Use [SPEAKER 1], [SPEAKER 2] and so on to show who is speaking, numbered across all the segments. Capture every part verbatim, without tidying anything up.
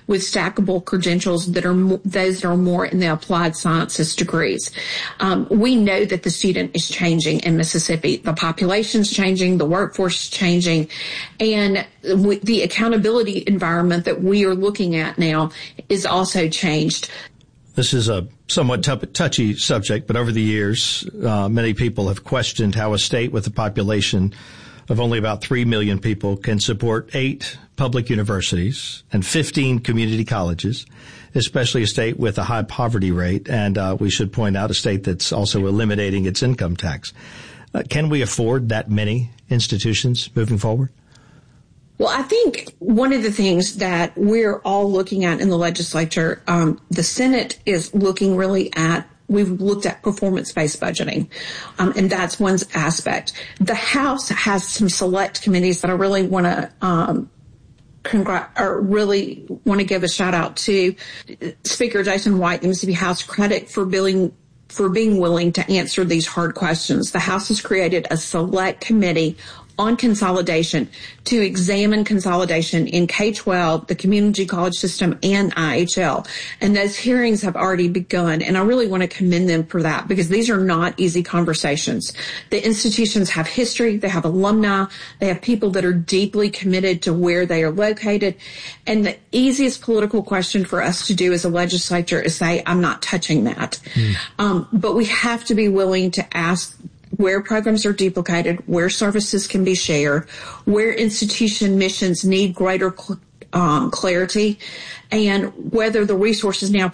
[SPEAKER 1] with stackable credentials that are mo- those that are more in the applied sciences degrees. Um, we know that the student is changing in Mississippi. The population's changing, the workforce is changing, and w- the accountability environment that we are looking at now is also changed.
[SPEAKER 2] This is a somewhat t- touchy subject, but over the years, uh, many people have questioned how a state with a population of only about three million people can support eight public universities and fifteen community colleges, especially a state with a high poverty rate. And uh, we should point out a state that's also eliminating its income tax. Uh, can we afford that many institutions moving forward?
[SPEAKER 1] Well, I think one of the things that we're all looking at in the legislature, um, the Senate is looking really at, we've looked at performance-based budgeting, um, and that's one aspect. The House has some select committees that I really want to um, congr- or really want to give a shout out to. Speaker Jason White, the Mississippi House, credit for billing for being willing to answer these hard questions. The House has created a select committee on consolidation to examine consolidation in K twelve, the community college system, and I H L. And those hearings have already begun. And I really want to commend them for that, because these are not easy conversations. The institutions have history. They have alumni. They have people that are deeply committed to where they are located. And the easiest political question for us to do as a legislature is say, I'm not touching that. Mm. Um, but we have to be willing to ask where programs are duplicated, where services can be shared, where institution missions need greater cl- um, clarity, and whether the resources now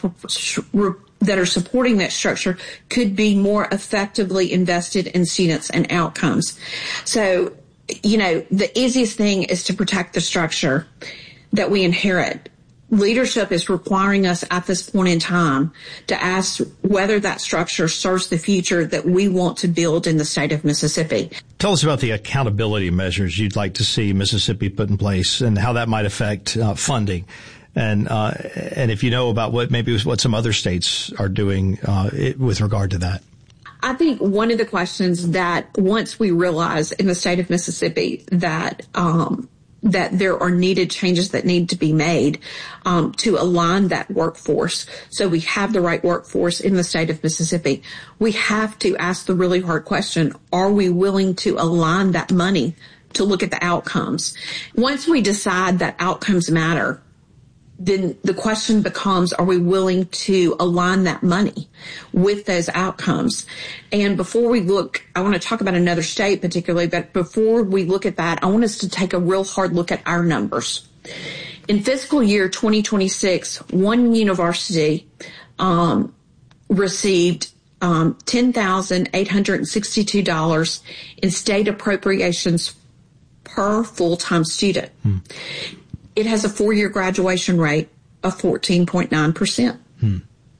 [SPEAKER 1] that are supporting that structure could be more effectively invested in students and outcomes. So, you know, the easiest thing is to protect the structure that we inherit. Leadership is requiring us at this point in time to ask whether that structure serves the future that we want to build in the state of Mississippi.
[SPEAKER 2] Tell us about the accountability measures you'd like to see Mississippi put in place and how that might affect uh, funding. And uh, and if you know about what maybe what some other states are doing uh, it, with regard to that.
[SPEAKER 1] I think one of the questions that once we realize in the state of Mississippi that um that there are needed changes that need to be made um, to align that workforce so we have the right workforce in the state of Mississippi. We have to ask the really hard question, are we willing to align that money to look at the outcomes? Once we decide that outcomes matter, then the question becomes, are we willing to align that money with those outcomes? And before we look, I want to talk about another state particularly, but before we look at that, I want us to take a real hard look at our numbers. In fiscal year twenty twenty-six, one university um, received um, ten thousand eight hundred sixty-two dollars in state appropriations per full-time student. Hmm. It has a four-year graduation rate of fourteen point nine percent. Hmm.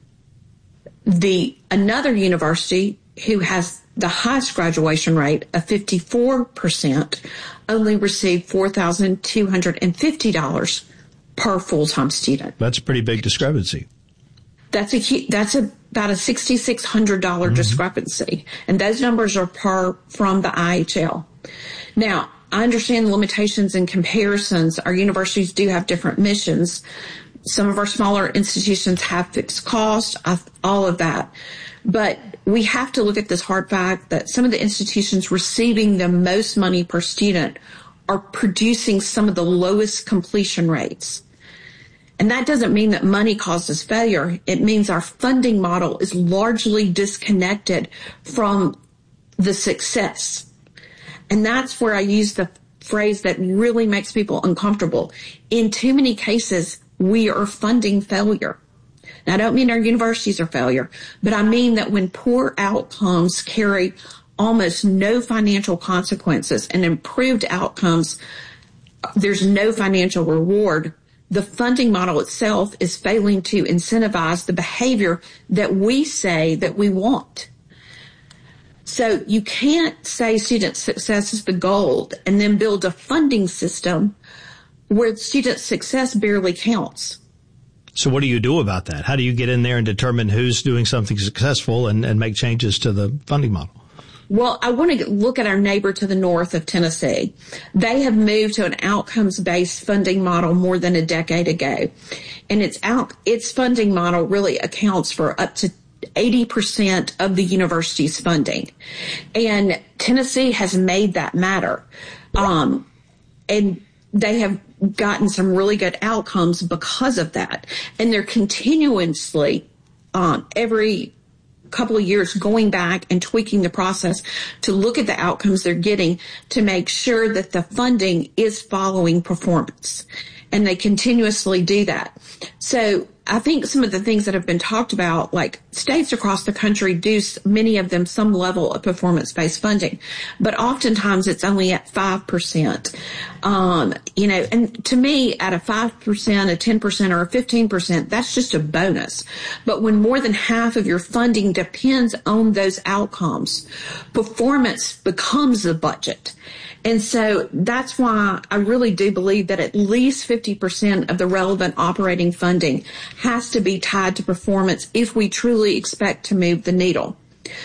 [SPEAKER 1] The another university who has the highest graduation rate of fifty-four percent only received four thousand two hundred fifty dollars per full-time student.
[SPEAKER 2] That's a pretty big discrepancy.
[SPEAKER 1] That's a that's a, about a six thousand six hundred dollars mm-hmm. discrepancy, and those numbers are per from the I H L. Now, I understand the limitations and comparisons. Our universities do have different missions. Some of our smaller institutions have fixed costs, all of that. But we have to look at this hard fact that some of the institutions receiving the most money per student are producing some of the lowest completion rates. And that doesn't mean that money causes failure. It means our funding model is largely disconnected from the success. And that's where I use the phrase that really makes people uncomfortable. In too many cases, we are funding failure. Now, I don't mean our universities are failure, but I mean that when poor outcomes carry almost no financial consequences and improved outcomes, there's no financial reward. The funding model itself is failing to incentivize the behavior that we say that we want. So you can't say student success is the goal and then build a funding system where student success barely counts.
[SPEAKER 2] So what do you do about that? How do you get in there and determine who's doing something successful and, and make changes to the funding model?
[SPEAKER 1] Well, I want to look at our neighbor to the north of Tennessee. They have moved to an outcomes-based funding model more than a decade ago. And its out, its funding model really accounts for up to eighty percent of the university's funding. And Tennessee has made that matter. Um, and they have gotten some really good outcomes because of that. And they're continuously, um, every couple of years going back and tweaking the process to look at the outcomes they're getting to make sure that the funding is following performance. And they continuously do that. So I think some of the things that have been talked about, like states across the country do, many of them, some level of performance-based funding, but oftentimes it's only at five percent. Um, you know, and to me, at a five percent, a ten percent, or a fifteen percent, that's just a bonus. But when more than half of your funding depends on those outcomes, performance becomes the budget. And so that's why I really do believe that at least fifty percent of the relevant operating funding has to be tied to performance if we truly expect to move the needle.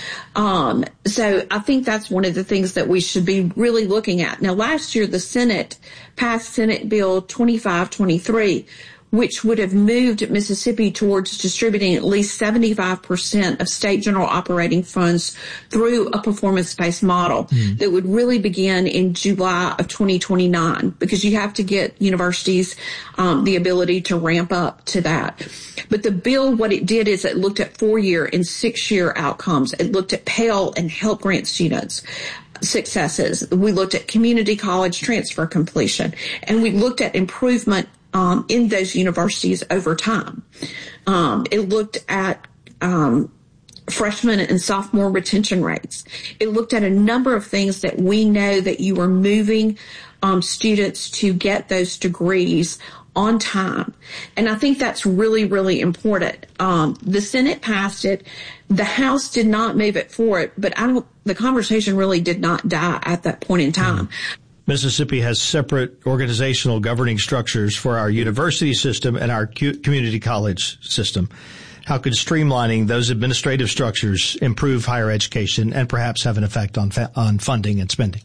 [SPEAKER 1] Um, so I think that's one of the things that we should be really looking at. Now, last year, the Senate passed Senate Bill twenty-five twenty-three, which would have moved Mississippi towards distributing at least seventy-five percent of state general operating funds through a performance-based model mm. that would really begin in July of twenty twenty-nine, because you have to get universities um, the ability to ramp up to that. But the bill, what it did is it looked at four-year and six-year outcomes. It looked at Pell and Help Grant students successes. We looked at community college transfer completion, and we looked at improvement Um, in those universities over time. Um, it looked at um, freshman and sophomore retention rates. It looked at a number of things that we know that you are moving um, students to get those degrees on time. And I think that's really, really important. Um, the Senate passed it. The House did not move it forward, but I don't, the conversation really did not die at that point in time. Mm-hmm.
[SPEAKER 2] Mississippi has separate organizational governing structures for our university system and our community college system. How could streamlining those administrative structures improve higher education and perhaps have an effect on fa- on funding and spending?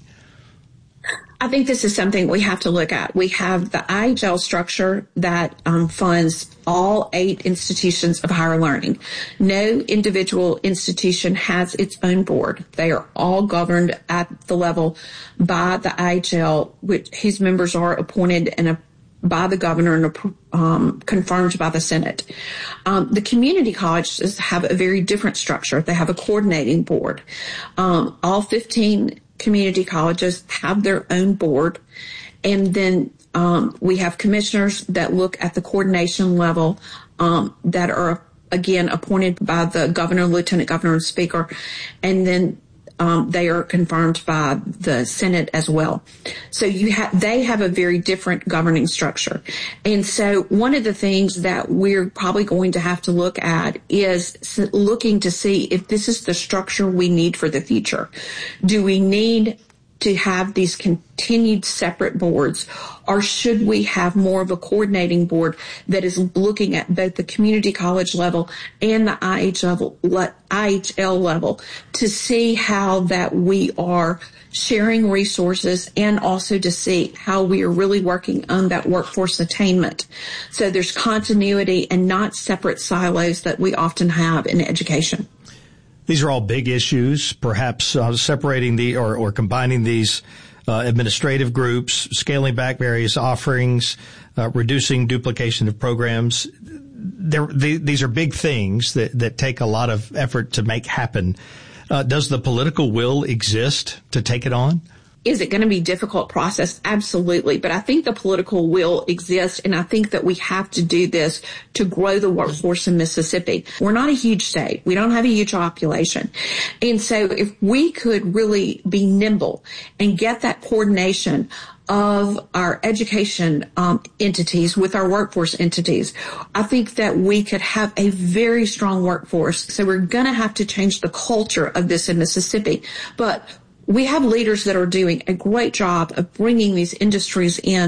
[SPEAKER 1] I think this is something we have to look at. We have the I H L structure that um, funds all eight institutions of higher learning. No individual institution has its own board. They are all governed at the level by the I H L, which whose members are appointed and a, by the governor and um, confirmed by the Senate. Um, the community colleges have a very different structure. They have a coordinating board. Um, all fifteen community colleges have their own board, and then um, we have commissioners that look at the coordination level um, that are again appointed by the governor, lieutenant governor, and speaker, and then um, they are confirmed by the Senate as well. So you have they have a very different governing structure, and so one of the things that we're probably going to have to look at is looking to see if this is the structure we need for the future. Do we need to have these continued separate boards, or should we have more of a coordinating board that is looking at both the community college level and the I H L level, I H L level to see how that we are sharing resources and also to see how we are really working on that workforce attainment. So there's continuity and not separate silos that we often have in education.
[SPEAKER 2] These are all big issues, perhaps uh, separating the or, or combining these uh, administrative groups, scaling back various offerings, uh, reducing duplication of programs. They're, they, these are big things that, that take a lot of effort to make happen. Uh, does the political will exist to take it on?
[SPEAKER 1] Is it going to be a difficult process? Absolutely. But I think the political will exists, and I think that we have to do this to grow the workforce in Mississippi. We're not a huge state. We don't have a huge population. And so if we could really be nimble and get that coordination of our education um, entities with our workforce entities, I think that we could have a very strong workforce. So we're going to have to change the culture of this in Mississippi. But we have leaders that are doing a great job of bringing these industries in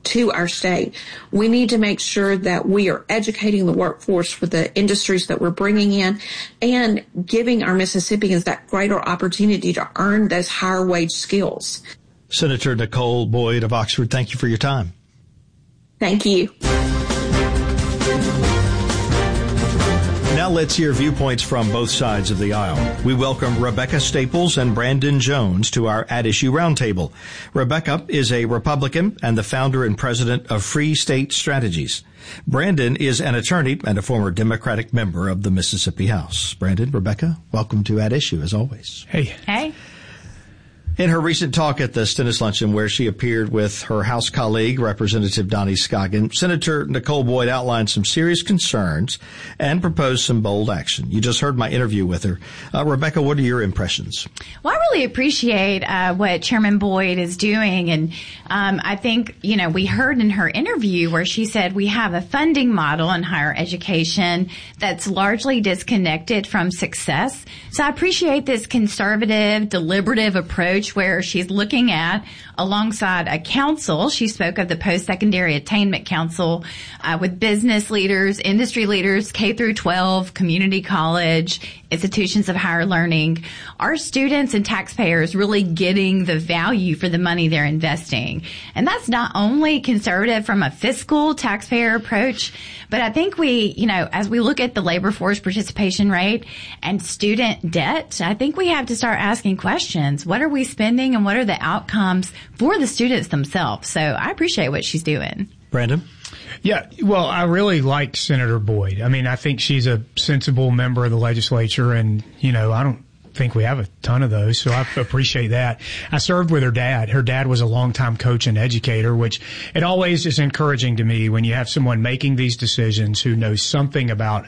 [SPEAKER 1] to our state. We need to make sure that we are educating the workforce for the industries that we're bringing in and giving our Mississippians that greater opportunity to earn those higher wage skills.
[SPEAKER 2] Senator Nicole Boyd of Oxford, thank you for your time.
[SPEAKER 1] Thank you.
[SPEAKER 2] Now let's hear viewpoints from both sides of the aisle. We welcome Rebecca Staples and Brandon Jones to our At Issue Roundtable. Rebecca is a Republican and the founder and president of Free State Strategies. Brandon is an attorney and a former Democratic member of the Mississippi House. Brandon, Rebecca, welcome to At Issue, as always.
[SPEAKER 3] Hey.
[SPEAKER 4] Hey.
[SPEAKER 2] In her recent talk at the Stennis Luncheon, where she appeared with her House colleague, Representative Donnie Scoggin, Senator Nicole Boyd outlined some serious concerns and proposed some bold action. You just heard my interview with her. Uh, Rebecca, what are your impressions?
[SPEAKER 4] Well, I really appreciate uh, what Chairman Boyd is doing. And um, I think, you know, we heard in her interview where she said we have a funding model in higher education that's largely disconnected from success. So I appreciate this conservative, deliberative approach where she's looking at, alongside a council, she spoke of the Post-Secondary Attainment Council, uh, with business leaders, industry leaders, K through twelve, community college, institutions of higher learning. Our students and taxpayers really getting the value for the money they're investing. And that's not only conservative from a fiscal taxpayer approach, but I think we, you know, as we look at the labor force participation rate and student debt, I think we have to start asking questions. What are we spending and what are the outcomes for the students themselves? So I appreciate what she's doing.
[SPEAKER 2] Brandon?
[SPEAKER 3] Yeah, well, I really liked Senator Boyd. I mean, I think she's a sensible member of the legislature, and, you know, I don't think we have a ton of those, so I appreciate that. I served with her dad. Her dad was a longtime coach and educator, which it always is encouraging to me when you have someone making these decisions who knows something about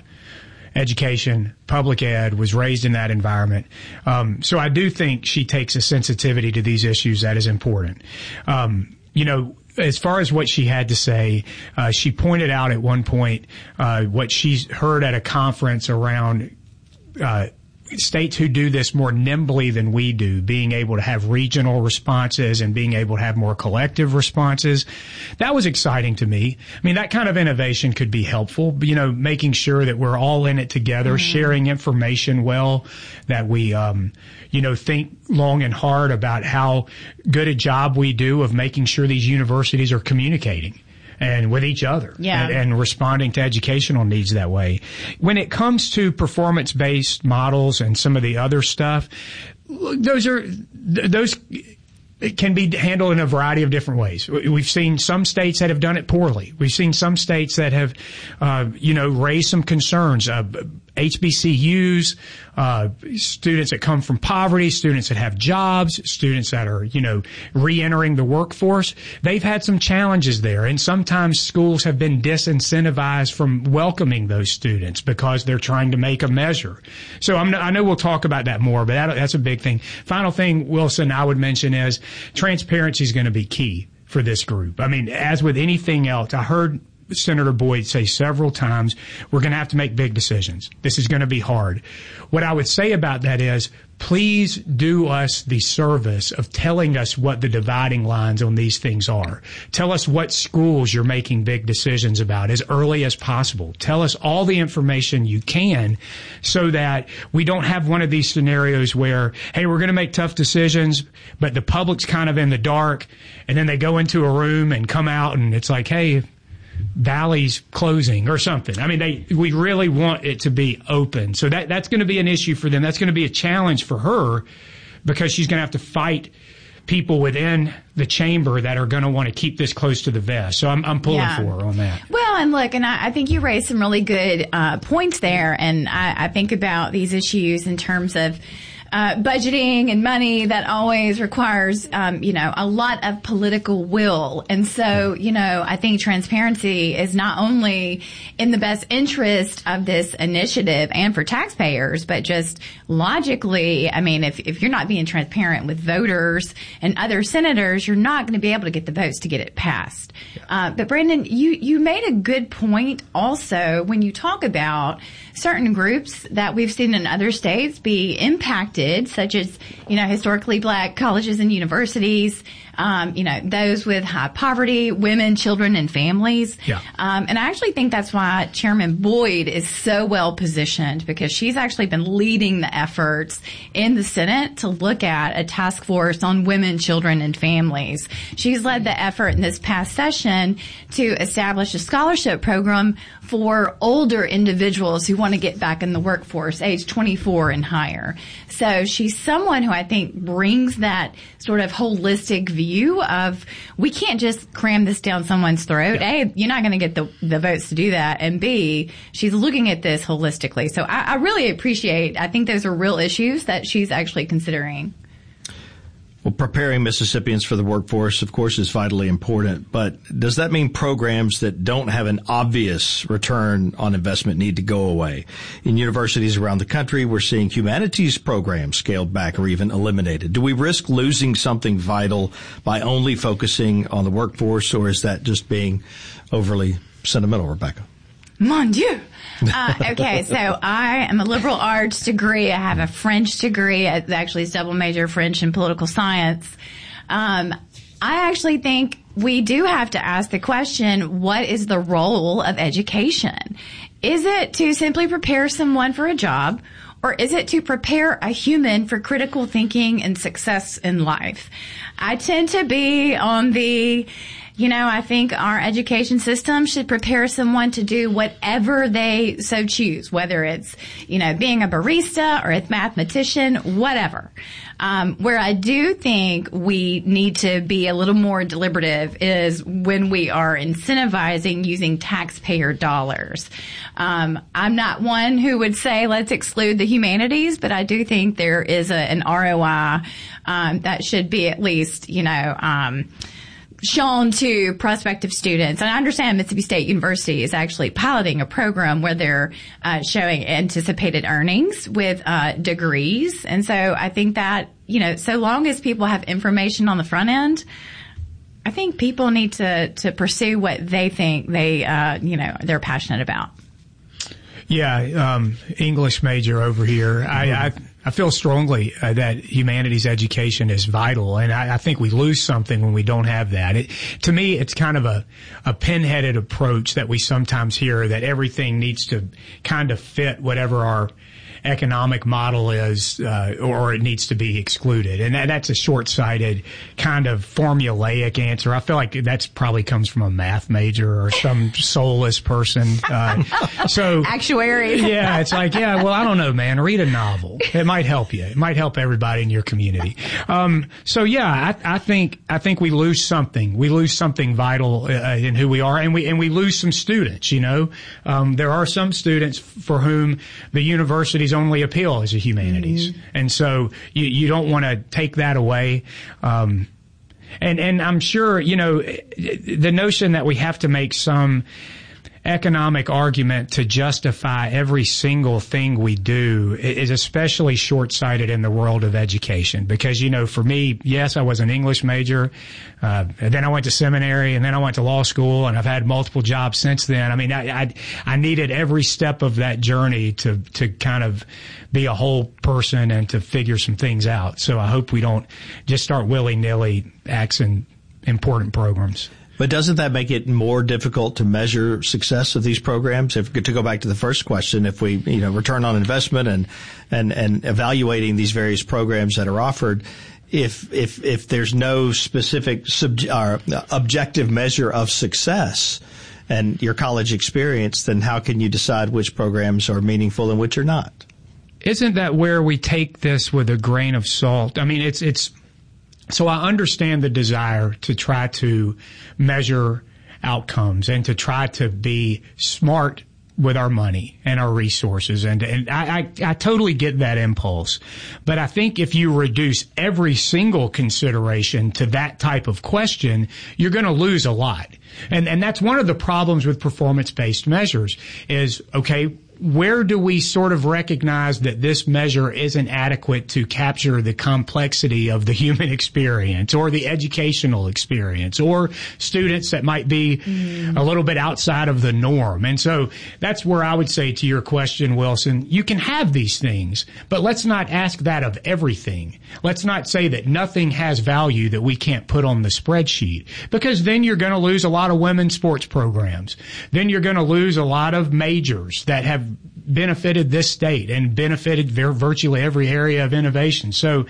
[SPEAKER 3] education, public ed, was raised in that environment. Um, so I do think she takes a sensitivity to these issues that is important. Um, you know, as far as what she had to say, uh, she pointed out at one point uh, what she heard at a conference around uh states who do this more nimbly than we do, being able to have regional responses and being able to have more collective responses. That was exciting to me. I mean, that kind of innovation could be helpful, you know, making sure that we're all in it together, mm-hmm. sharing information well, that we, um, you know, think long and hard about how good a job we do of making sure these universities are communicating and with each other,
[SPEAKER 4] yeah.
[SPEAKER 3] and, and responding to educational needs that way. When it comes to performance-based models and some of the other stuff, those are those can be handled in a variety of different ways. We've seen some states that have done it poorly. We've seen some states that have, uh, you know, raised some concerns. Uh, H B C Us, uh, students that come from poverty, students that have jobs, students that are, you know, re-entering the workforce. They've had some challenges there, and sometimes schools have been disincentivized from welcoming those students because they're trying to make a measure. So I'm, I know we'll talk about that more, but that, that's a big thing. Final thing, Wilson, I would mention is transparency is going to be key for this group. I mean, as with anything else, I heard Senator Boyd say several times, we're going to have to make big decisions. This is going to be hard. What I would say about that is, please do us the service of telling us what the dividing lines on these things are. Tell us what schools you're making big decisions about as early as possible. Tell us all the information you can so that we don't have one of these scenarios where, hey, we're going to make tough decisions, but the public's kind of in the dark, and then they go into a room and come out and it's like, hey, Valley's closing or something. I mean, they, we really want it to be open. So that, that's going to be an issue for them. That's going to be a challenge for her because she's going to have to fight people within the chamber that are going to want to keep this close to the vest. So I'm, I'm pulling
[SPEAKER 4] yeah.
[SPEAKER 3] for her on that.
[SPEAKER 4] Well, and look, and I, I think you raised some really good uh, points there. And I, I think about these issues in terms of Uh, budgeting and money that always requires, um, you know, a lot of political will. And so, you know, I think transparency is not only in the best interest of this initiative and for taxpayers, but just logically, I mean, if, if you're not being transparent with voters and other senators, you're not going to be able to get the votes to get it passed. Uh, but Brandon, you, you made a good point also when you talk about certain groups that we've seen in other states be impacted, such as, you know, historically black colleges and universities, um, you know, those with high poverty, women, children, and families.
[SPEAKER 3] Yeah.
[SPEAKER 4] Um, and I actually think that's why Chairman Boyd is so well positioned, because she's actually been leading the efforts in the Senate to look at a task force on women, children, and families. She's led the effort in this past session to establish a scholarship program for older individuals who want to get back in the workforce, age twenty-four and higher. So she's someone who I think brings that sort of holistic view of, we can't just cram this down someone's throat. Yeah. A, you're not going to get the, the votes to do that. And B, she's looking at this holistically. So I, I really appreciate, I think those are real issues that she's actually considering.
[SPEAKER 2] Well, preparing Mississippians for the workforce, of course, is vitally important. But does that mean programs that don't have an obvious return on investment need to go away? In universities around the country, we're seeing humanities programs scaled back or even eliminated. Do we risk losing something vital by only focusing on the workforce, or is that just being overly sentimental, Rebecca?
[SPEAKER 4] Mon Dieu. Uh, okay, so I am a liberal arts degree. I have a French degree. It's actually a double major, French and political science. Um, I actually think we do have to ask the question, what is the role of education? Is it to simply prepare someone for a job, or is it to prepare a human for critical thinking and success in life? I tend to be on the, you know, I think our education system should prepare someone to do whatever they so choose, whether it's, you know, being a barista or a mathematician, whatever. Um, where I do think we need to be a little more deliberative is when we are incentivizing using taxpayer dollars. Um, I'm not one who would say let's exclude the humanities, but I do think there is a, an R O I um, that should be at least, you know, um, shown to prospective students. And I understand Mississippi State University is actually piloting a program where they're uh, showing anticipated earnings with uh, degrees. And so I think that, you know, so long as people have information on the front end, I think people need to, to pursue what they think they, uh, you know, they're passionate about.
[SPEAKER 3] Yeah, um, English major over here. I, I, I feel strongly uh, that humanities education is vital, and I, I think we lose something when we don't have that. It, to me, it's kind of a, a pin-headed approach that we sometimes hear, that everything needs to kind of fit whatever our economic model is, uh, or it needs to be excluded. And that, that's a short-sighted kind of formulaic answer. I feel like that's probably comes from a math major or some soulless person. Uh, so
[SPEAKER 4] actuary.
[SPEAKER 3] Yeah, it's like, yeah, well, I don't know, man. Read a novel. It might help you. It might help everybody in your community. Um, so yeah, I, I think, I think we lose something. We lose something vital uh, in who we are, and we, and we lose some students, you know. Um, there are some students for whom the university's only appeal is a humanities. Mm-hmm. And so you, you don't want to take that away. Um, and, and I'm sure, you know, the notion that we have to make some economic argument to justify every single thing we do is especially short-sighted in the world of education. Because, you know, for me, yes, I was an English major, uh, and then I went to seminary, and then I went to law school, and I've had multiple jobs since then. I mean, I, I, I needed every step of that journey to, to kind of be a whole person and to figure some things out. So I hope we don't just start willy-nilly axing important programs.
[SPEAKER 2] But doesn't that make it more difficult to measure success of these programs? If to go back to the first question, if we, you know, return on investment and and and evaluating these various programs that are offered, if if if there's no specific sub, uh, objective measure of success and your college experience, then how can you decide which programs are meaningful and which are not?
[SPEAKER 3] Isn't that where we take this with a grain of salt? I mean, it's it's. So I understand the desire to try to measure outcomes and to try to be smart with our money and our resources. And, and I, I, I totally get that impulse. But I think if you reduce every single consideration to that type of question, you're going to lose a lot. And, and that's one of the problems with performance-based measures is, okay, where do we sort of recognize that this measure isn't adequate to capture the complexity of the human experience or the educational experience or students that might be mm. a little bit outside of the norm? And so that's where I would say to your question, Wilson, you can have these things, but let's not ask that of everything. Let's not say that nothing has value that we can't put on the spreadsheet, because then you're going to lose a lot of women's sports programs. Then you're going to lose a lot of majors that have benefited this state and benefited virtually every area of innovation. So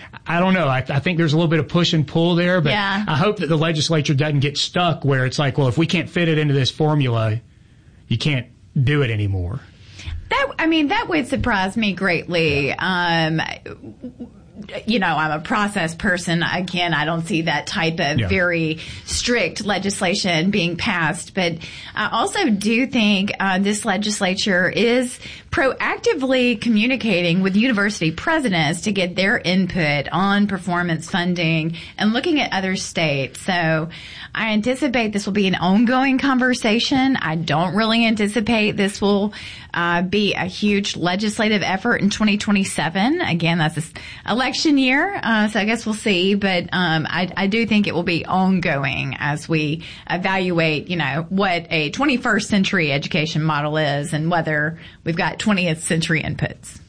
[SPEAKER 3] I don't know. I, I think there's a little bit of push and pull there, but
[SPEAKER 4] yeah.
[SPEAKER 3] I hope that the legislature doesn't get stuck where it's like, well, if we can't fit it into this formula, you can't do it anymore.
[SPEAKER 4] That, I mean, that would surprise me greatly. Um, you know, I'm a process person. Again, I don't see that type of yeah. very strict legislation being passed. But I also do think uh, this legislature is proactively communicating with university presidents to get their input on performance funding and looking at other states. So I anticipate this will be an ongoing conversation. I don't really anticipate this will uh, be a huge legislative effort in twenty twenty-seven. Again, that's an election year, uh, so I guess we'll see. But um, I, I do think it will be ongoing as we evaluate, you know, what a twenty-first century education model is and whether we've got twentieth century inputs.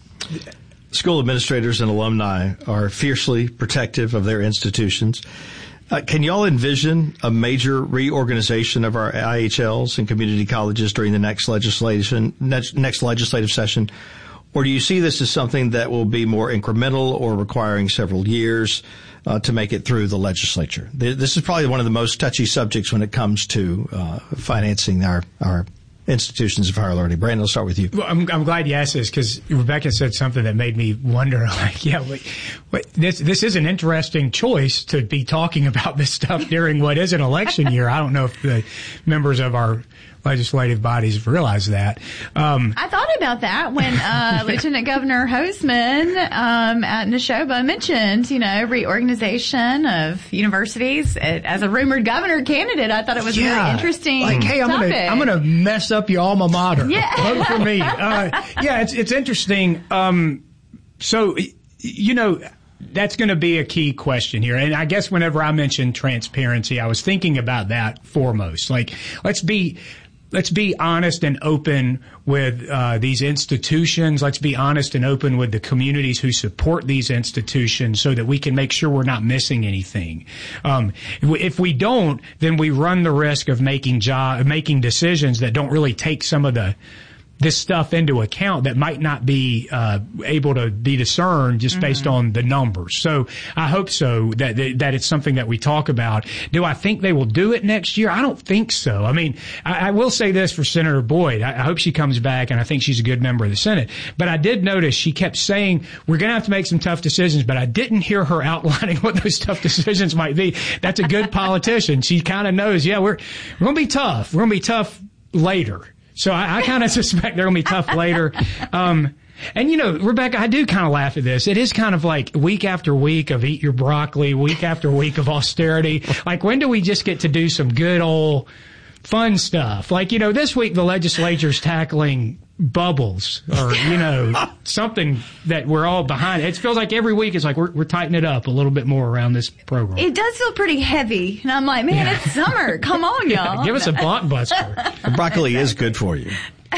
[SPEAKER 2] School administrators and alumni are fiercely protective of their institutions. Uh, can y'all envision a major reorganization of our I H Ls and community colleges during the next legislation, next, next legislative session? Or do you see this as something that will be more incremental or requiring several years uh, to make it through the legislature? This is probably one of the most touchy subjects when it comes to uh, financing our, our institutions of higher learning. Brandon, let's start with you.
[SPEAKER 3] Well, I'm, I'm glad you asked this because Rebecca said something that made me wonder, like, yeah, wait, wait, this, this is an interesting choice to be talking about this stuff during what is an election year. I don't know if the members of our legislative bodies realize that. Um,
[SPEAKER 4] I thought about that when uh, Lieutenant Governor Hosemann um, at Neshoba mentioned, you know, reorganization of universities. It, as a rumored governor candidate, I thought it was yeah, a really interesting
[SPEAKER 3] like, hey, I'm
[SPEAKER 4] topic.
[SPEAKER 3] gonna I'm gonna mess up your alma mater.
[SPEAKER 4] Yeah.
[SPEAKER 3] Vote for me. Uh, yeah, it's it's interesting. Um, so, you know, that's going to be a key question here. And I guess whenever I mentioned transparency, I was thinking about that foremost. Like, let's be Let's be honest and open with uh, these institutions. Let's be honest and open with the communities who support these institutions so that we can make sure we're not missing anything. Um, if we don't, then we run the risk of making job, making decisions that don't really take some of the this stuff into account that might not be uh able to be discerned just mm-hmm. based on the numbers. So I hope so that that it's something that we talk about. Do I think they will do it next year? I don't think so. I mean, I, I will say this for Senator Boyd. I, I hope she comes back, and I think she's a good member of the Senate. But I did notice she kept saying, we're going to have to make some tough decisions, but I didn't hear her outlining what those tough decisions might be. That's a good politician. She kind of knows, yeah, we're, we're going to be tough. We're going to be tough later. So I, I kind of suspect they're going to be tough later. Um, and, you know, Rebecca, I do kind of laugh at this. It is kind of like week after week of eat your broccoli, week after week of austerity. Like, when do we just get to do some good old fun stuff? Like, you know, this week the legislature's tackling bubbles or, you know, something that we're all behind. It feels like every week it's like we're, we're tightening it up a little bit more around this program.
[SPEAKER 4] It does feel pretty heavy. And I'm like, man, yeah. It's summer. Come on, y'all.
[SPEAKER 3] Yeah, give us a blockbuster.
[SPEAKER 2] The broccoli is good for you.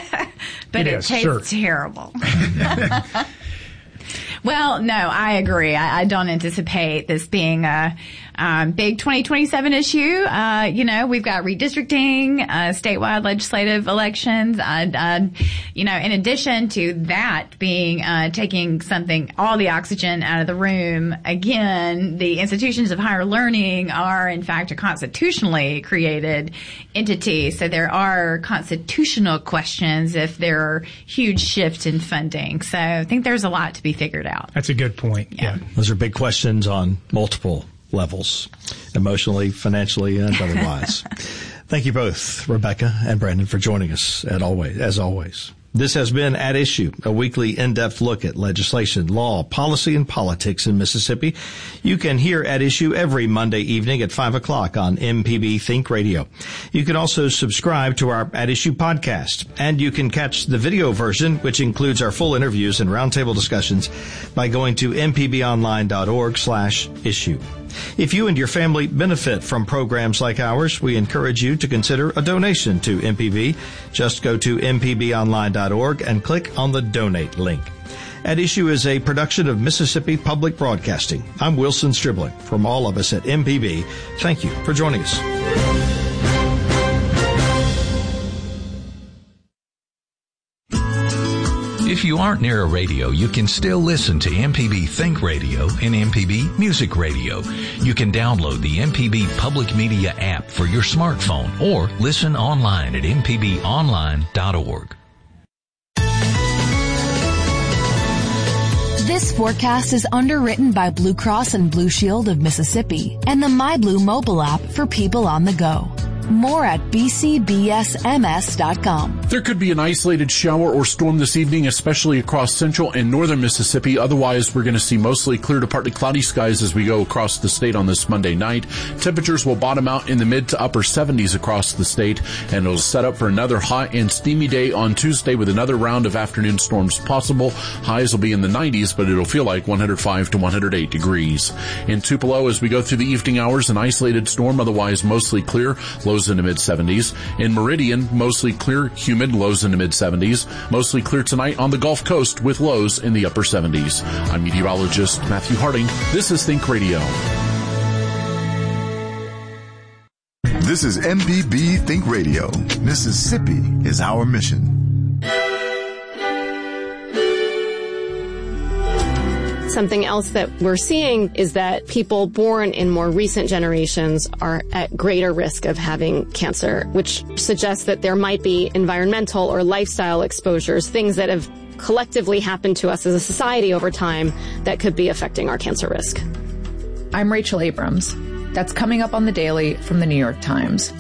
[SPEAKER 4] But
[SPEAKER 3] it,
[SPEAKER 4] it
[SPEAKER 3] is,
[SPEAKER 4] tastes
[SPEAKER 3] sure.
[SPEAKER 4] terrible. Well, no, I agree. I, I don't anticipate this being a um, big twenty twenty-seven issue. Uh, you know, we've got redistricting, uh, statewide legislative elections. Uh, uh, you know, in addition to that being uh, taking something, all the oxygen out of the room, again, the institutions of higher learning are, in fact, a constitutionally created entity. So there are constitutional questions if there are huge shifts in funding. So I think there's a lot to be figured out.
[SPEAKER 3] That's a good point. Yeah. yeah.
[SPEAKER 2] Those are big questions on multiple levels, emotionally, financially, and otherwise. Thank you both, Rebecca and Brandon, for joining us at always, as always. This has been At Issue, a weekly in-depth look at legislation, law, policy, and politics in Mississippi. You can hear At Issue every Monday evening at five o'clock on M P B Think Radio. You can also subscribe to our At Issue podcast, and you can catch the video version, which includes our full interviews and roundtable discussions, by going to mpbonline.org slash issue. If you and your family benefit from programs like ours, we encourage you to consider a donation to M P B. Just go to m p b online dot org and click on the donate link. At Issue is a production of Mississippi Public Broadcasting. I'm Wilson Stribling. From all of us at M P B, thank you for joining us.
[SPEAKER 5] If you aren't near a radio, you can still listen to M P B Think Radio and M P B Music Radio. You can download the M P B Public Media app for your smartphone or listen online at m p b online dot org.
[SPEAKER 6] This forecast is underwritten by Blue Cross and Blue Shield of Mississippi and the MyBlue mobile app for people on the go. More at b c b s m s dot com.
[SPEAKER 7] There could be an isolated shower or storm this evening, especially across central and northern Mississippi. Otherwise, we're going to see mostly clear to partly cloudy skies as we go across the state on this Monday night. Temperatures will bottom out in the mid to upper seventies across the state, and it'll set up for another hot and steamy day on Tuesday with another round of afternoon storms possible. Highs will be in the nineties, but it'll feel like one hundred five to one hundred eight degrees. In Tupelo, as we go through the evening hours, an isolated storm, otherwise mostly clear. Lows in the mid seventies. In Meridian, mostly clear, humid, lows in the mid seventies. Mostly clear tonight on the Gulf Coast with lows in the upper seventies. I'm meteorologist Matthew Harding. This is Think Radio.
[SPEAKER 8] This is M P B Think Radio. Mississippi is our mission.
[SPEAKER 9] Something else that we're seeing is that people born in more recent generations are at greater risk of having cancer, which suggests that there might be environmental or lifestyle exposures, things that have collectively happened to us as a society over time that could be affecting our cancer risk.
[SPEAKER 10] I'm Rachel Abrams. That's coming up on The Daily from the New York Times.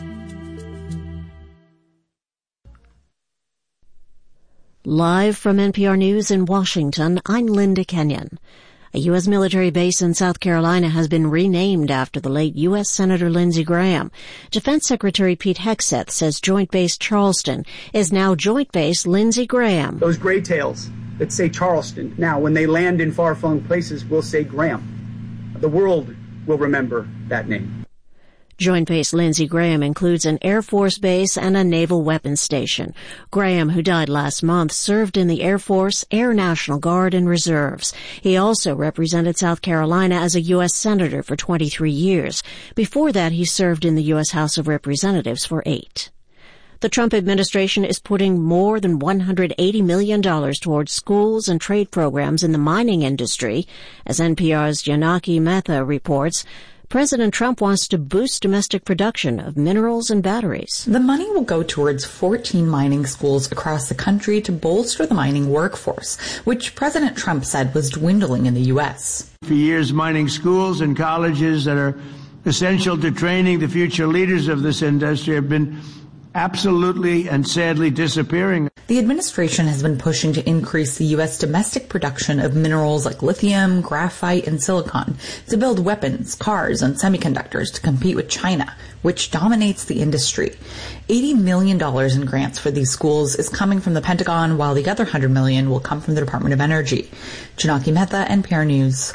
[SPEAKER 11] Live from N P R News in Washington, I'm Linda Kenyon. A U S military base in South Carolina has been renamed after the late U S Senator Lindsey Graham. Defense Secretary Pete Hegseth says Joint Base Charleston is now Joint Base Lindsey Graham.
[SPEAKER 12] Those gray tails that say Charleston, now when they land in far-flung places, will say Graham. The world will remember that name.
[SPEAKER 11] Joint Base Lindsey Graham includes an Air Force base and a naval weapons station. Graham, who died last month, served in the Air Force, Air National Guard, and Reserves. He also represented South Carolina as a U S Senator for twenty-three years. Before that, he served in the U S House of Representatives for eight. The Trump administration is putting more than one hundred eighty million dollars towards schools and trade programs in the mining industry. As N P R's Janaki Mehta reports, President Trump wants to boost domestic production of minerals and batteries.
[SPEAKER 13] The money will go towards fourteen mining schools across the country to bolster the mining workforce, which President Trump said was dwindling in the U S.
[SPEAKER 14] For years, mining schools and colleges that are essential to training the future leaders of this industry have been absolutely and sadly disappearing.
[SPEAKER 13] The administration has been pushing to increase the U S domestic production of minerals like lithium, graphite, and silicon to build weapons, cars, and semiconductors to compete with China, which dominates the industry. eighty million dollars in grants for these schools is coming from the Pentagon, while the other one hundred million dollars will come from the Department of Energy. Janaki Mehta, N P R News.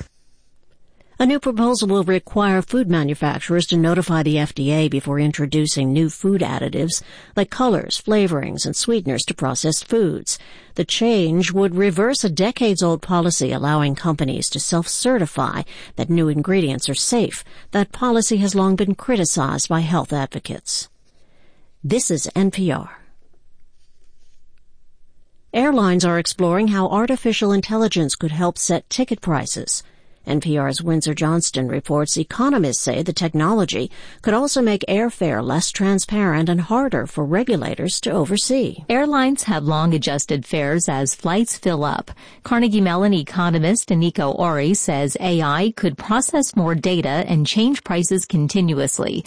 [SPEAKER 11] A new proposal will require food manufacturers to notify the F D A before introducing new food additives like colors, flavorings, and sweeteners to processed foods. The change would reverse a decades-old policy allowing companies to self-certify that new ingredients are safe. That policy has long been criticized by health advocates. This is N P R. Airlines are exploring how artificial intelligence could help set ticket prices. N P R's Windsor Johnston reports economists say the technology could also make airfare less transparent and harder for regulators to oversee.
[SPEAKER 15] Airlines have long adjusted fares as flights fill up. Carnegie Mellon economist Nico Ori says A I could process more data and change prices continuously.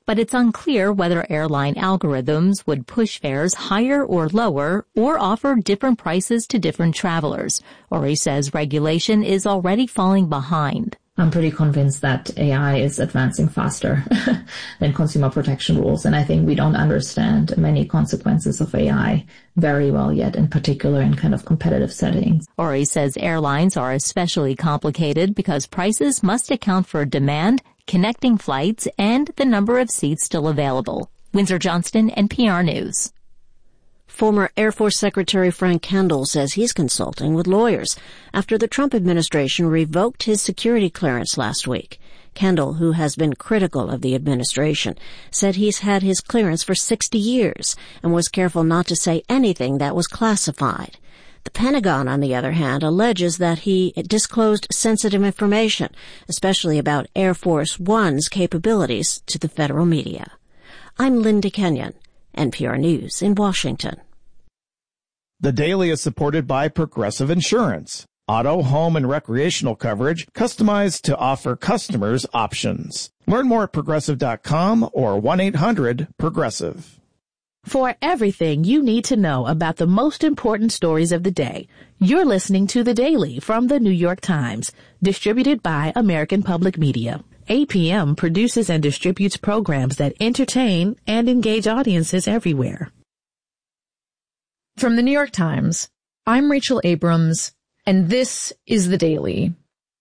[SPEAKER 15] but it's unclear whether airline algorithms would push fares higher or lower or offer different prices to different travelers. Ori says regulation is already falling behind.
[SPEAKER 16] I'm pretty convinced that A I is advancing faster than consumer protection rules, and I think we don't understand many consequences of A I very well yet, in particular in kind of competitive settings.
[SPEAKER 15] Ori says airlines are especially complicated because prices must account for demand, connecting flights, and the number of seats still available. Windsor Johnston, N P R News.
[SPEAKER 11] Former Air Force Secretary Frank Kendall says he's consulting with lawyers after the Trump administration revoked his security clearance last week. Kendall, who has been critical of the administration, said he's had his clearance for sixty years and was careful not to say anything that was classified. The Pentagon, on the other hand, alleges that he disclosed sensitive information, especially about Air Force One's capabilities, to the federal media. I'm Linda Kenyon, N P R News in Washington.
[SPEAKER 17] The Daily is supported by Progressive Insurance. Auto, home, and recreational coverage customized to offer customers options. Learn more at progressive dot com or one eight hundred progressive.
[SPEAKER 18] For everything you need to know about the most important stories of the day, you're listening to The Daily from The New York Times, distributed by American Public Media. A P M produces and distributes programs that entertain and engage audiences everywhere.
[SPEAKER 10] From The New York Times, I'm Rachel Abrams, and this is The Daily.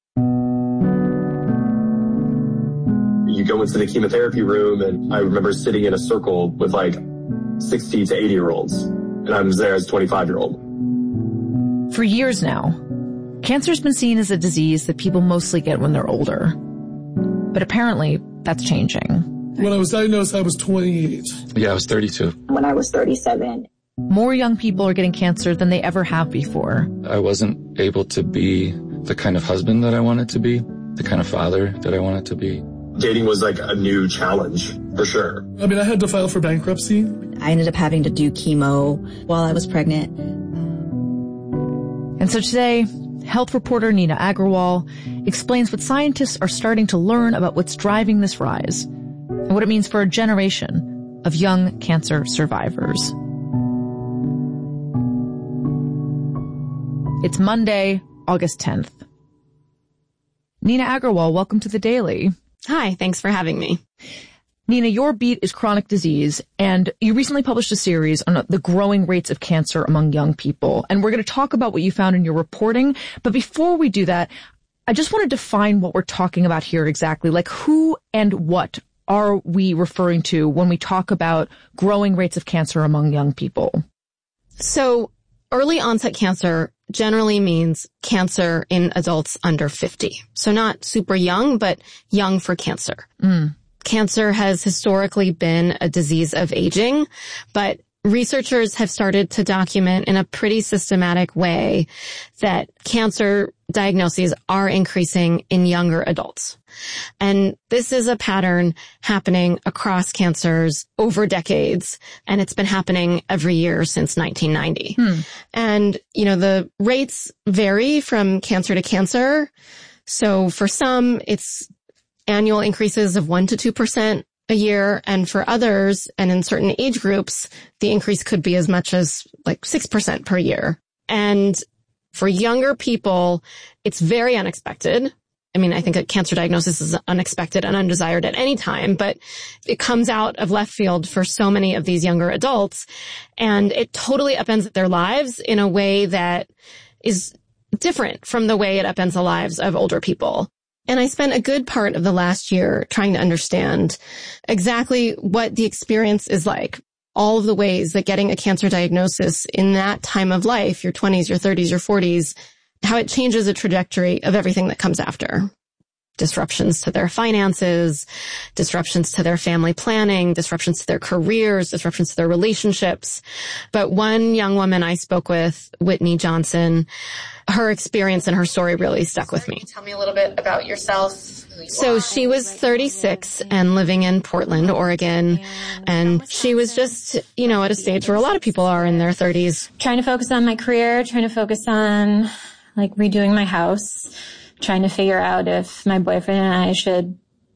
[SPEAKER 19] You go into the chemotherapy room, and I remember sitting in a circle with like sixty to eighty year olds, and I was there as a twenty-five year old.
[SPEAKER 10] For years now, cancer's been seen as a disease that people mostly get when they're older. But apparently, that's changing.
[SPEAKER 20] When I was diagnosed, I was twenty-eight.
[SPEAKER 19] Yeah, I was thirty-two.
[SPEAKER 21] When I was thirty-seven.
[SPEAKER 10] More young people are getting cancer than they ever have before.
[SPEAKER 22] I wasn't able to be the kind of husband that I wanted to be, the kind of father that I wanted to be.
[SPEAKER 19] Dating was like a new challenge, for sure.
[SPEAKER 20] I mean, I had to file for bankruptcy.
[SPEAKER 23] I ended up having to do chemo while I was pregnant.
[SPEAKER 10] And so today, health reporter Nina Agarwal explains what scientists are starting to learn about what's driving this rise and what it means for a generation of young cancer survivors. It's Monday, August tenth. Nina Agarwal, welcome to The Daily.
[SPEAKER 9] Hi, thanks for having me.
[SPEAKER 10] Nina, your beat is chronic disease, and you recently published a series on the growing rates of cancer among young people. And we're going to talk about what you found in your reporting. But before we do that, I just want to define what we're talking about here exactly. Like, who and what are we referring to when we talk about growing rates of cancer among young people?
[SPEAKER 9] So early onset cancer generally means cancer in adults under fifty. So not super young, but young for cancer.
[SPEAKER 10] Mm.
[SPEAKER 9] Cancer has historically been a disease of aging, but researchers have started to document in a pretty systematic way that cancer diagnoses are increasing in younger adults. And this is a pattern happening across cancers over decades, and it's been happening every year since nineteen ninety.
[SPEAKER 10] Hmm.
[SPEAKER 9] And, you know, the rates vary from cancer to cancer. So for some, it's annual increases of one to two percent a year. And for others, and in certain age groups, the increase could be as much as like six percent per year. And for younger people, it's very unexpected. I mean, I think a cancer diagnosis is unexpected and undesired at any time, but it comes out of left field for so many of these younger adults, and it totally upends their lives in a way that is different from the way it upends the lives of older people. And I spent a good part of the last year trying to understand exactly what the experience is like. All of the ways that getting a cancer diagnosis in that time of life, your twenties, your thirties, your forties, how it changes the trajectory of everything that comes after. Disruptions to their finances, disruptions to their family planning, disruptions to their careers, disruptions to their relationships. But one young woman I spoke with, Whitney Johnson, her experience and her story really stuck with me. Tell me a little bit about yourself. So she was thirty-six and living in Portland, Oregon, and she was just, you know, at a stage where a lot of people are in their thirties.
[SPEAKER 24] Trying to focus on my career, trying to focus on, like, redoing my house, trying to figure out if my boyfriend and I should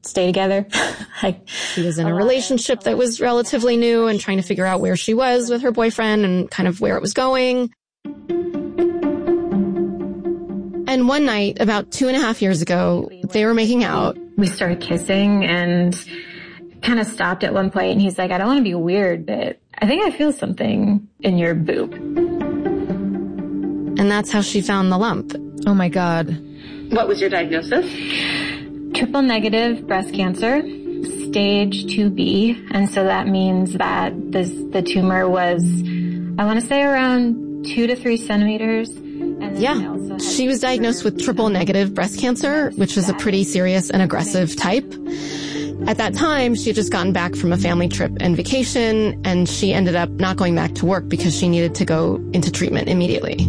[SPEAKER 24] stay together. Like,
[SPEAKER 9] she was in a relationship that was relatively new and trying to figure out where she was with her boyfriend and kind of where it was going. And one night, about two and a half years ago, they were making out.
[SPEAKER 24] We started kissing and kind of stopped at one point, and he's like, I don't want to be weird, but I think I feel something in your boob.
[SPEAKER 9] And that's how she found the lump.
[SPEAKER 10] Oh my God.
[SPEAKER 24] What was your diagnosis? Triple negative breast cancer, stage two B. And so that means that this, the tumor was, I want to say around two to three centimeters. And
[SPEAKER 9] yeah. She was diagnosed with triple negative breast cancer, which is a pretty serious and aggressive type. At that time, she had just gotten back from a family trip and vacation, and she ended up not going back to work because she needed to go into treatment immediately.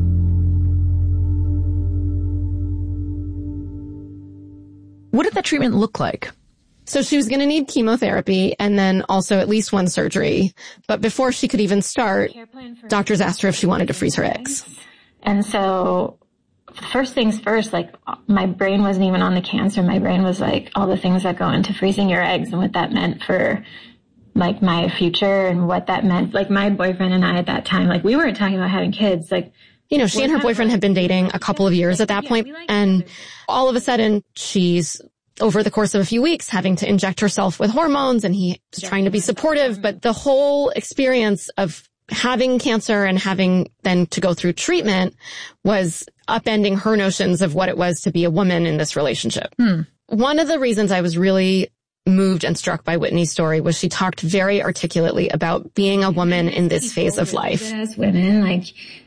[SPEAKER 10] What did that treatment look like?
[SPEAKER 9] So she was going to need chemotherapy and then also at least one surgery. But before she could even start, doctors asked her if she wanted to freeze her eggs.
[SPEAKER 24] And so first things first, like my brain wasn't even on the cancer. My brain was like all the things that go into freezing your eggs and what that meant for like my future and what that meant. Like my boyfriend and I at that time, like we weren't talking about having kids. Like,
[SPEAKER 9] you know, she and her boyfriend had been dating a couple of years at that point, and all of a sudden she's, over the course of a few weeks, having to inject herself with hormones, and he's trying to be supportive, but the whole experience of having cancer and having then to go through treatment was upending her notions of what it was to be a woman in this relationship.
[SPEAKER 10] Hmm.
[SPEAKER 9] One of the reasons I was really moved and struck by Whitney's story was she talked very articulately about being a woman in this phase of life.
[SPEAKER 24] As women, like,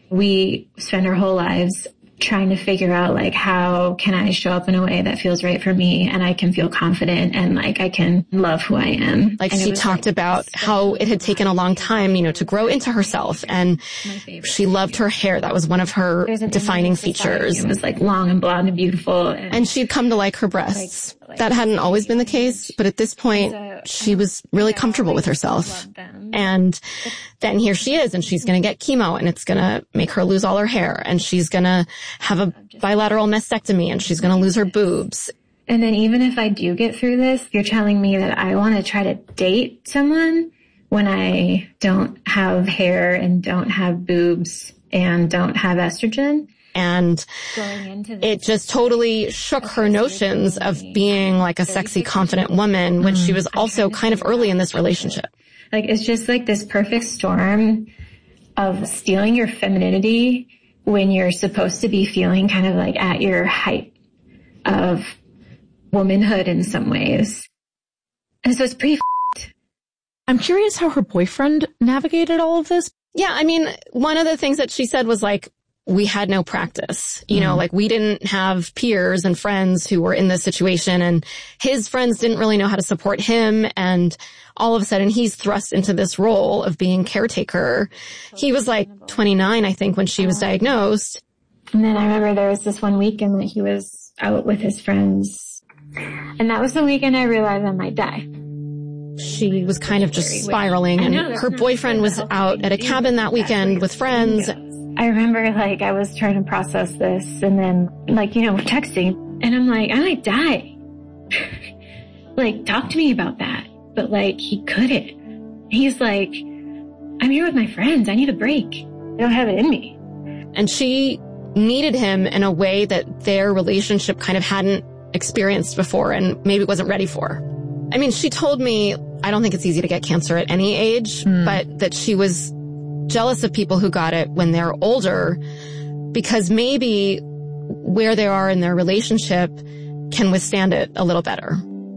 [SPEAKER 24] we spend our whole lives trying to figure out, like, how can I show up in a way that feels right for me and I can feel confident and, like, I can love who I am.
[SPEAKER 9] Like, she talked about how it had taken a long time, you know, to grow into herself, and she loved her hair. That was one of her defining features.
[SPEAKER 24] It was, like, long and blonde and beautiful.
[SPEAKER 9] And, and she'd come to like her breasts. That hadn't always been the case, but at this point, she was really comfortable with herself. And then here she is, and she's going to get chemo, and it's going to make her lose all her hair, and she's going to have a bilateral mastectomy, and she's going to lose her boobs.
[SPEAKER 24] And then even if I do get through this, you're telling me that I want to try to date someone when I don't have hair and don't have boobs and don't have estrogen?
[SPEAKER 9] And it just totally shook her notions of being like a sexy, confident woman when she was also kind of early in this relationship.
[SPEAKER 24] Like, it's just like this perfect storm of stealing your femininity when you're supposed to be feeling kind of like at your height of womanhood in some ways. And so it's pretty f***ed.
[SPEAKER 10] I'm curious how her boyfriend navigated all of this.
[SPEAKER 9] Yeah, I mean, one of the things that she said was like, we had no practice, you mm-hmm. know, like we didn't have peers and friends who were in this situation, and his friends didn't really know how to support him. And all of a sudden he's thrust into this role of being caretaker. He was like twenty-nine, I think, when she was diagnosed.
[SPEAKER 24] And then I remember there was this one weekend that he was out with his friends. And that was the weekend I realized I might die.
[SPEAKER 9] She was kind of just spiraling, and her boyfriend was out at a cabin that weekend with friends.
[SPEAKER 24] I remember, like, I was trying to process this, and then, like, you know, texting, and I'm like, I might die. Like, talk to me about that. But, like, he couldn't. He's like, I'm here with my friends. I need a break. I don't have it in me.
[SPEAKER 9] And she needed him in a way that their relationship kind of hadn't experienced before and maybe wasn't ready for. I mean, she told me, I don't think it's easy to get cancer at any age, mm. but that she was jealous of people who got it when they're older, because maybe where they are in their relationship can withstand it a little better.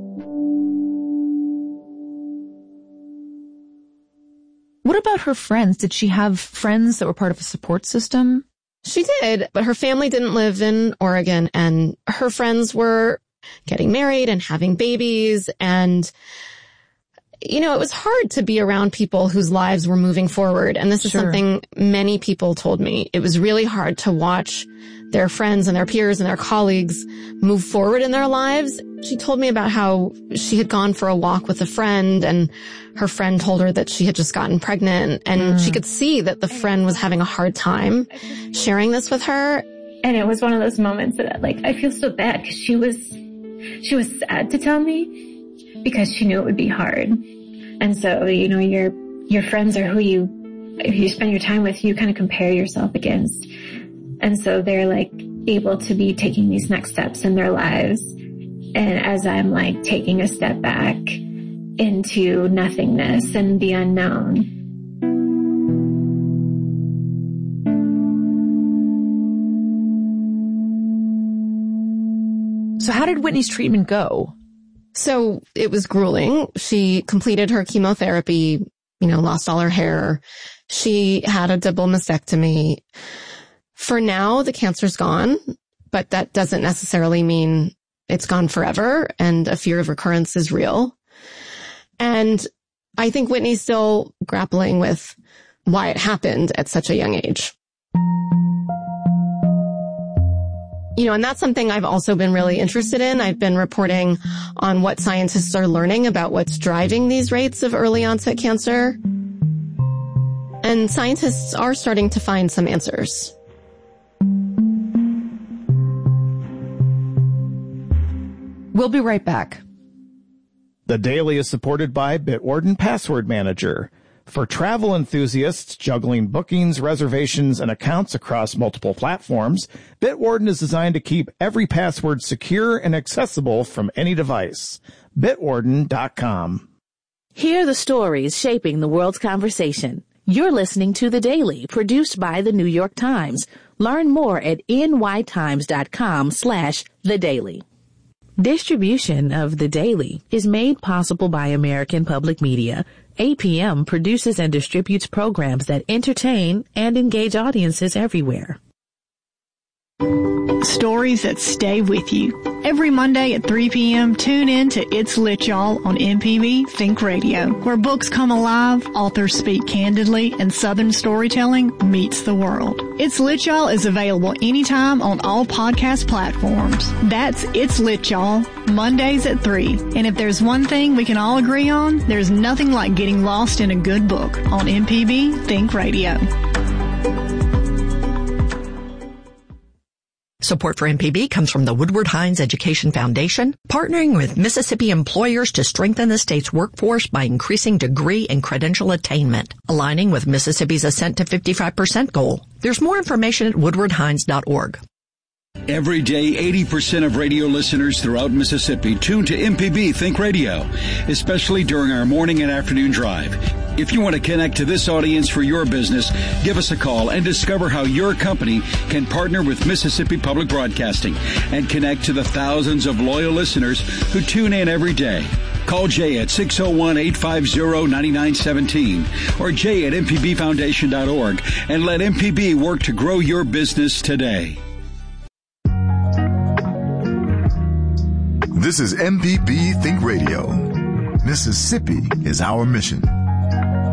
[SPEAKER 10] What about her friends? Did she have friends that were part of a support system?
[SPEAKER 9] She did, but her family didn't live in Oregon, and her friends were getting married and having babies, and you know, it was hard to be around people whose lives were moving forward. And this is sure. something many people told me. It was really hard to watch their friends and their peers and their colleagues move forward in their lives. She told me about how she had gone for a walk with a friend, and her friend told her that she had just gotten pregnant, and mm. she could see that the friend was having a hard time sharing this with her.
[SPEAKER 24] And it was one of those moments that, like, I feel so bad because she was she was sad to tell me because she knew it would be hard. And so, you know, your, your friends are who you, who you spend your time with, you kind of compare yourself against. And so they're like able to be taking these next steps in their lives. And as I'm like taking a step back into nothingness and the unknown.
[SPEAKER 10] So how did Whitney's treatment go?
[SPEAKER 9] So it was grueling. She completed her chemotherapy, you know, lost all her hair. She had a double mastectomy. For now, the cancer's gone, but that doesn't necessarily mean it's gone forever, and a fear of recurrence is real. And I think Whitney's still grappling with why it happened at such a young age. You know, and that's something I've also been really interested in. I've been reporting on what scientists are learning about what's driving these rates of early onset cancer. And scientists are starting to find some answers.
[SPEAKER 10] We'll be right back.
[SPEAKER 17] The Daily is supported by Bitwarden Password Manager. For travel enthusiasts juggling bookings, reservations, and accounts across multiple platforms, Bitwarden is designed to keep every password secure and accessible from any device. Bitwarden dot com.
[SPEAKER 18] Hear the stories shaping the world's conversation. You're listening to The Daily, produced by The New York Times. Learn more at N Y Times dot com slash The Daily. Distribution of The Daily is made possible by American Public Media. A P M produces and distributes programs that entertain and engage audiences everywhere.
[SPEAKER 1] Stories that stay with you. Every Monday at three p.m., tune in to It's Lit Y'all on M P B Think Radio, where books come alive, authors speak candidly, and Southern storytelling meets the world. It's Lit Y'all is available anytime on all podcast platforms. That's It's Lit Y'all, Mondays at three. And if there's one thing we can all agree on, there's nothing like getting lost in a good book on M P B Think Radio.
[SPEAKER 3] Support for M P B comes from the Woodward Hines Education Foundation, partnering with Mississippi employers to strengthen the state's workforce by increasing degree and credential attainment, aligning with Mississippi's Ascent to fifty-five percent goal. There's more information at woodward hines dot org.
[SPEAKER 4] Every day, eighty percent of radio listeners throughout Mississippi tune to M P B Think Radio, especially during our morning and afternoon drive. If you want to connect to this audience for your business, give us a call and discover how your company can partner with Mississippi Public Broadcasting and connect to the thousands of loyal listeners who tune in every day. Call Jay at six oh one, eight five oh, nine nine one seven or jay at m p b foundation dot org and let M P B work to grow your business today.
[SPEAKER 8] This is M P B Think Radio. Mississippi is our mission.